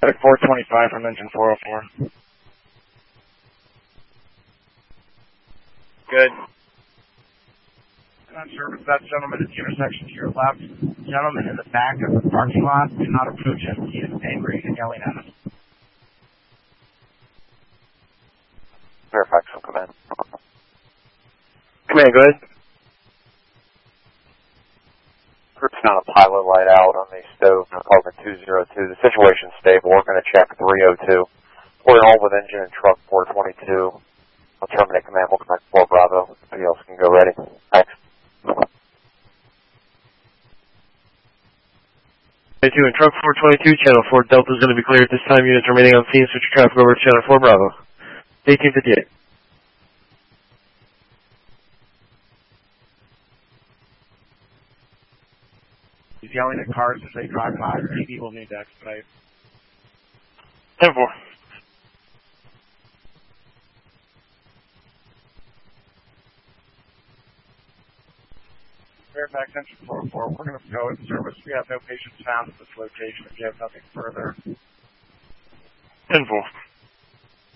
Medic 425 from engine 404. Good. I'm not sure if that gentleman at the intersection to your left. Gentleman in the back of the parking lot, do not approach him. He is angry and yelling at us. Fairfax from command. Command, go ahead. Group's on a pilot light out on the stove, Carbon 202. The situation's stable. We're going to check 302. We're all with engine and truck 422. I'll terminate command. We'll come back to 4 Bravo. Everybody else can go ready. Thanks. 22 and truck 422, channel 4 Delta is going to be clear at this time. Units remaining on scene. Switch your traffic over to channel 4 Bravo. 1858. He's yelling at cars as they drive by. Maybe we'll need to expedite. 10-4. Fairfax Engine 404, we're going to go in service. We have no patients found at this location if you have nothing further. 10-4.